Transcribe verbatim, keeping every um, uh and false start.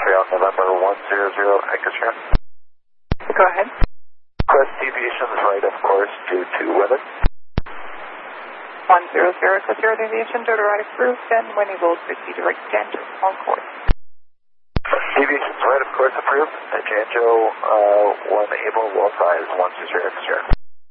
Trail November one zero zero, Echo Sierra. Go ahead. Crest deviations right of course due to weather. one zero zero, Echo Sierra deviation, due to right approved, and when you will proceed to right tangent on course. Deviations right of course approved, Janjo uh, one able, well size one two zero, Echo Sierra.